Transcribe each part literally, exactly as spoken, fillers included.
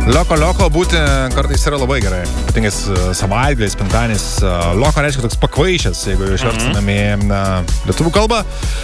Loko, loko būti kartais yra labai gerai. Ypatingais savaitgaliais, penktadienis. Loko reiškia toks pakvaišęs, jeigu išverstumėm į lietuvių kalbą.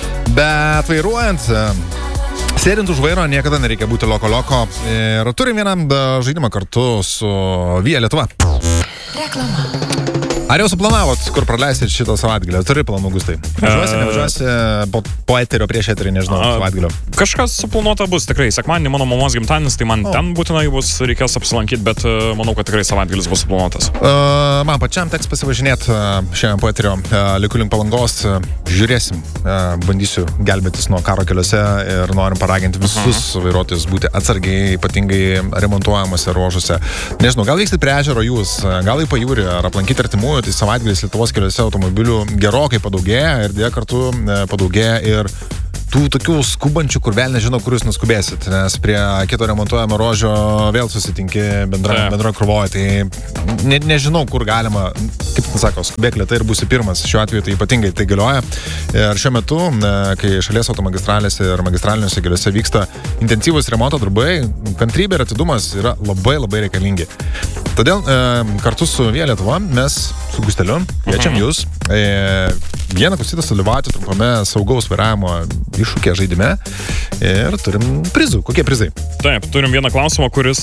Bet vairuojant, sėdint už vairo, niekada nereikia būti loko, loko. Ir turim vieną žaidimą kartu su Via Lietuva. Reklama. Ar jau suplanavot, kur praleisit šitą savaitgalį? Turi planų, Gustai? Važiuosi, nevažiuosi po, po eterio, prieš eterį, nežinau, savaitgalio. Kažkas suplanuota bus, tikrai. Sekmadienį mano mamos gimtadienis, tai man o. ten būtinai bus, reikės apsilankyti, bet uh, manau, kad tikrai savaitgalis bus suplanuotas. Uh, man pačiam teks pasivažinėti uh, šiandien po eterio uh, Likulink Palangos. Uh, žiūrėsim, uh, bandysiu gelbėtis nuo karo keliuose ir norim paraginti visus uh-huh. vairuotojus būti atsargiai, ypatingai remontuojamuose ruožuose. Nežinau, gal vyksit prie ežero jūs, gal į pajūrį, ar aplankyti artimųjų. Tai savaitgalis Lietuvos keliuose automobilių gerokai padaugėja ir dėja kartu padaugėja ir tų tokių skubančių, kur vėl nežinau, kur jūs nuskubėsit, nes prie kito remontuojamo ruožo vėl susitinki bendra, bendra krūvoje, tai ne, nežinau, kur galima, kaip man sako, skubėk lėtai ir būsi pirmas, šiuo atveju tai ypatingai tai galioja. Ir šiuo metu, kai šalies automagistralėse ir magistraliniuose keliuose vyksta intensyvus remonto darbai, kantrybė ir atidumas yra labai labai reikalingi. Todėl e, kartu su Via Lietuva mes su Gusteliu kviečiam jūs e, vieną klausytą dalyvauti trumpame saugaus vairavimo iššūkė žaidime ir turim prizų. Kokie prizai? Taip, turim vieną klausimą, kuris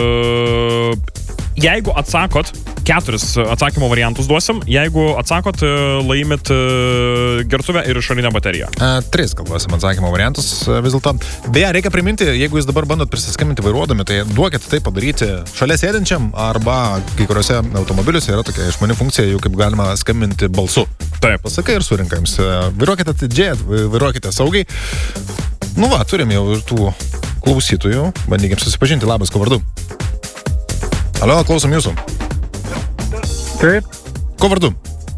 uh, jeigu atsakot, keturis atsakymo variantus duosim, jeigu atsakot, laimit uh, gertuvę ir išorinę bateriją. A, tris galvosim atsakymo variantus vis dėlto. Beje, reikia priminti, jeigu jūs dabar bandot prisiskambinti vairuodami, tai duokit tai padaryti šalia sėdinčiam arba kai kuriuose automobiliuose yra tokia išmani funkcija, jau kaip galima skambinti balsu. Taip. Pasakai ir surinka jums. Vairuokite atidžiai, vairuokite saugiai. Nu va, turim jau ir tų klausytojų. Bandykim susipažinti. Labas, ko vardu? Alio, klausom jūsų. Taip. Ko vardu?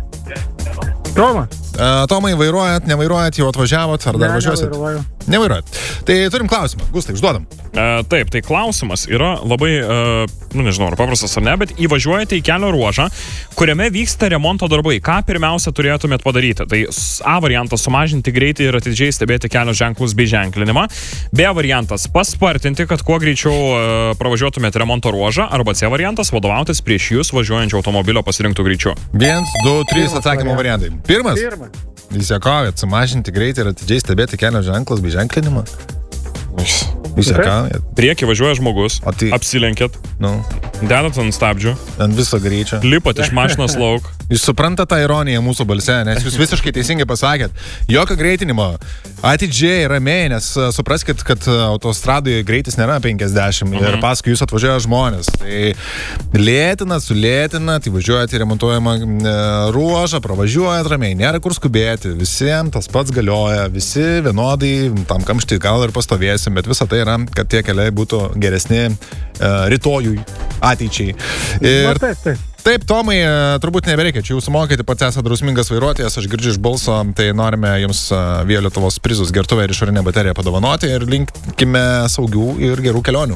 Tomas. Uh, Tomai, vairuojat, nevairuojat, jau atvažiavot, ar dar ne, važiuosit? Nevairuoju. Nevairuojat. Tai turim klausimą. Gustai, užduodam. Uh, taip, tai klausimas yra labai, uh, nu nežinau, ar paprastas ar ne, bet įvažiuojate į kelio ruožą, kuriame vyksta remonto darbai. Ką pirmiausia turėtumėt padaryti? Tai A variantas - sumažinti greitį ir atidžiai stebėti kelio ženklus bei ženklinimą. B variantas - paspartinti, kad kuo greičiau uh, pravažiuotumėt remonto ruožą. Arba C variantas - vadovautis prieš jūs važiuojančio automobilio pasirinktų greičiu. Vienas, du, trys atsakymo variantai. Pirmas. Pirmas. Jūs juokaujat, sumažinti greitį ir atidžiai stebėti kelio ženklus bei ženklinimą. Jūs juokaujat. Priekį važiuoja žmogus, tai... apsilenkėt, nu. dedat ant stabdžių, ant viso greičio, lipat iš mašinos lauk. Jūs suprantate tą ironiją mūsų balse, nes jūs visiškai teisingai pasakėt. Jokio greitinimo. Atidžiai, ramiai, nes supraskit, kad autostradoje greitis nėra penkiasdešimt mhm. ir paskui jūs atvažiuoja žmonės. Tai lėtina, sulėtina, tai važiuojate į remontuojamą ruožą, pravažiuojat ramiai, nėra kur skubėti. Visiems tas pats galioja, visi vienodai, tam kamštį gal ir pastovėsim, bet visa tai yra, kad tie keliai būtų geresni uh, rytojui, ateičiai. Ir... Na, taip, taip. Taip, Tomai, turbūt nebereikia, čia jūs mokyti, pats esate drausmingas vairuotojas, aš girdžiu iš balso, tai norime jums Via Lietuvos prizus gertuvę ir išorinę bateriją padovanoti ir linkime saugių ir gerų kelionių.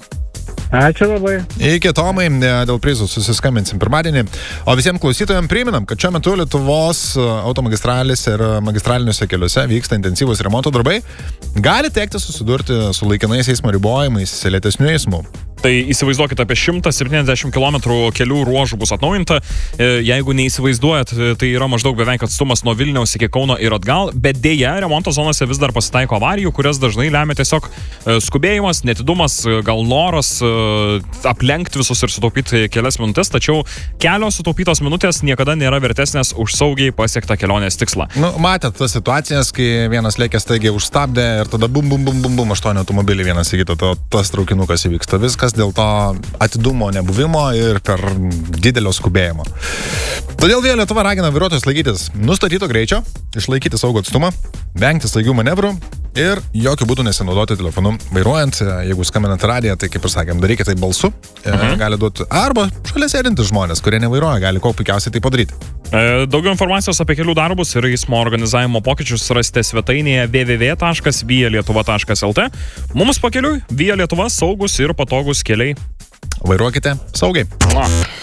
Ačiū labai. Iki, Tomai, dėl prizų susiskambinsim pirmadienį. O visiems klausytojams priminam, kad šiuo metu Lietuvos automagistralėse ir magistraliniuose keliuose vyksta intensyvus remonto darbai. Gali tekti susidurti su laikinais eismo ribojimais, lėtesniu eismu. Tai įsivaizduokit, apie šimtas septyniasdešimt kilometrų kelių ruožų bus atnaujinta. Jeigu neįsivaizduojat, tai yra maždaug beveik atstumas nuo Vilniaus iki Kauno ir atgal, bet dėja, remonto zonose vis dar pasitaiko avarijų, kurias dažnai lemia tiesiog skubėjimas, netidumas, gal noras aplenkti visus ir sutaupyti kelias minutės, tačiau kelios sutaupytos minutės niekada nėra vertesnės už saugiai pasiektą kelionės tikslą. Nu, matėt tas situacijas, kai vienas lėkė staigiai užstabdė ir tada bum, bum, bum, bum, bum, aštuoni automobiliai vienas į kitą, to, tas traukinukas įvyksta. Viskas dėl to atidumo nebuvimo ir per didelio skubėjimo. Todėl Via Lietuva ragina vairuotojus laikytis nustatyto greičio, išlaikyti saugų atstumą, vengti staigių manevrų ir jokių būdų nesinaudoti telefonu vairuojant. Jeigu skambinant radiją, tai kaip ir sakėm, darykite tai balsu, mhm. gali duoti, arba šalia sėdintys žmonės, kurie nevairuoja, gali kuo puikiausiai tai padaryti. Daugiau informacijos apie kelių darbus ir eismo organizavimo pokyčius rasite svetainėje w w w taškas via lietuva taškas l t. Mums pakeliui Via Lietuva, saugus ir patogus keliai. Vairuokite saugiai. Na.